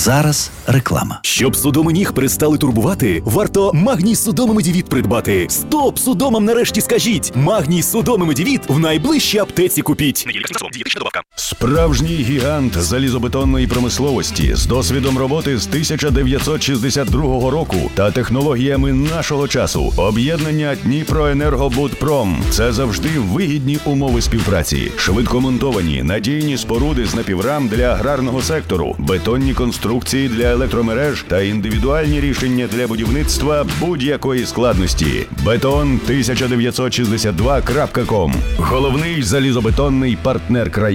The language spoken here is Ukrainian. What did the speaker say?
Зараз реклама. Щоб судоми ніг перестали турбувати, варто Магній Судоми Медівіт придбати. Стоп! Судомам нарешті скажіть! Магній Судоми Медівіт в найближчій аптеці купіть. Справжній гігант залізобетонної промисловості з досвідом роботи з 1962 року та технологіями нашого часу. Об'єднання Дніпроенергобудпром. Це завжди вигідні умови співпраці. Швидкомонтовані, надійні споруди з напіврам для аграрного сектору, бетонні конструкції для електромереж та індивідуальні рішення для будівництва будь-якої складності. Beton1962.com. Головний залізобетонний партнер країни.